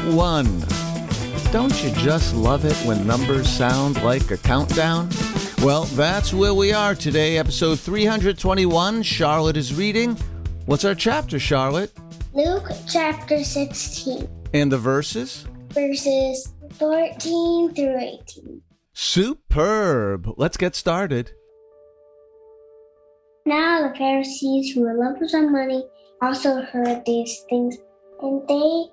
1. Don't you just love it when numbers sound like a countdown? Well, that's where we are today, episode 321. Charlotte is reading. What's our chapter, Charlotte? Luke chapter 16. And the verses? Verses 14 through 18. Superb. Let's get started. Now the Pharisees who were lovers of money also heard these things, and they